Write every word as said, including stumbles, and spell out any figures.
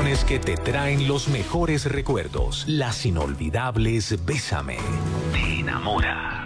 canciones que te traen los mejores recuerdos. Las inolvidables Bésame. Te enamora.